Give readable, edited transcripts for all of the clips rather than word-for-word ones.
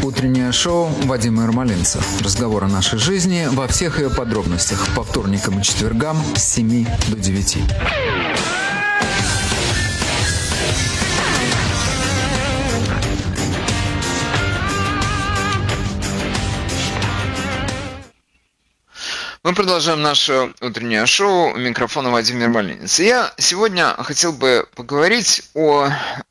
Утреннее шоу Вадима Ермолинца. Разговор о нашей жизни во всех ее подробностях. По вторникам и четвергам с 7 до 9. Мы продолжаем наше утреннее шоу. У микрофона Вадим Ермолинец. Я сегодня хотел бы поговорить о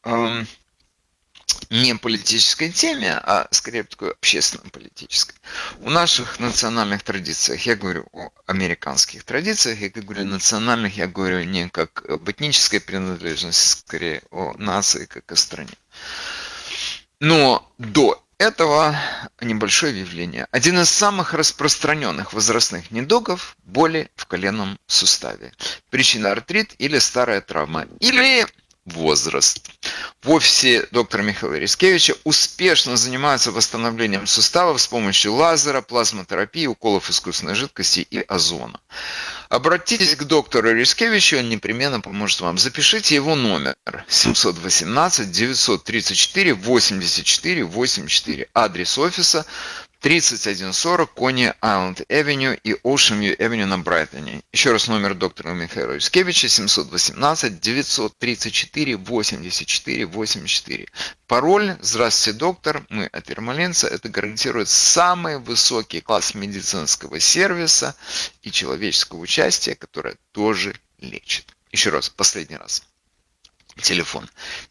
не политической теме, а скорее такой общественно-политической. В наших национальных традициях, я говорю о американских традициях, я говорю национальных, я говорю не как об этнической принадлежности, скорее о нации, как о стране. Но до этого небольшое явление. Один из самых распространенных возрастных недугов – боли в коленном суставе. Причина – артрит или старая травма, или возраст. В офисе доктора Михаила Рискевича успешно занимаются восстановлением суставов с помощью лазера, плазмотерапии, уколов искусственной жидкости и озона. Обратитесь к доктору Рискевичу, он непременно поможет вам. Запишите его номер 718-934-84-84. Адрес офиса 3140 Кони Айленд Эвеню и Оушен Вью Эвеню на Брайтоне. Еще раз номер доктора Михаила Рискевича 718-934-84-84. Пароль «Здравствуйте, доктор, мы от Ермолинца». Это гарантирует самый высокий класс медицинского сервиса и человеческого участия, которое тоже лечит. Еще раз, последний раз. Телефон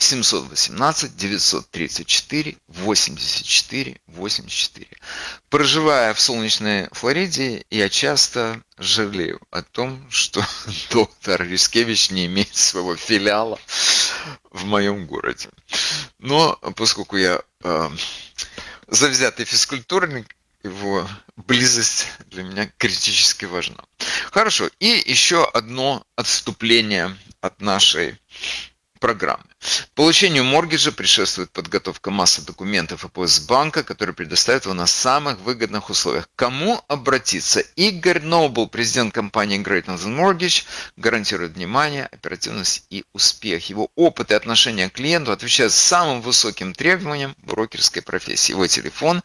718-934-84-84. Проживая в солнечной Флориде, я часто жалею о том, что доктор Рискевич не имеет своего филиала в моем городе. Но поскольку я завзятый физкультурник, его близость для меня критически важна. Хорошо, и еще одно отступление от нашей программы. Получению моргиджа предшествует подготовка массы документов и поиск банка, который предоставит его на самых выгодных условиях. К кому обратиться? Игорь Нобл, президент компании Great Northern Mortgage, гарантирует внимание, оперативность и успех. Его опыт и отношение к клиенту отвечают самым высоким требованиям брокерской профессии. Его телефон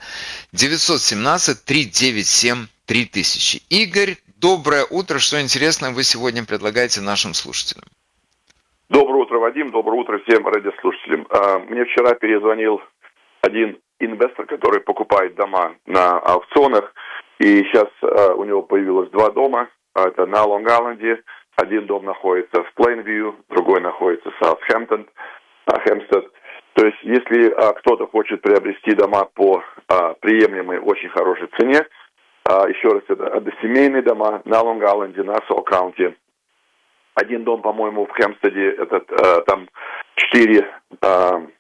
917-397-3000. Игорь, доброе утро. Что интересное вы сегодня предлагаете нашим слушателям? Доброе утро, Вадим. Доброе утро всем радиослушателям. Мне вчера перезвонил один инвестор, который покупает дома на аукционах. И сейчас у него появилось два дома. Это на Лонг-Айленде. Один дом находится в Плейнвью, другой находится в Саутхэмптон, Хэмпстед. То есть, если кто-то хочет приобрести дома по приемлемой, очень хорошей цене, еще раз, это односемейные дома на Лонг-Айленде, на Сол-Каунти. Один дом, по-моему, в Хэмпстеде, там 4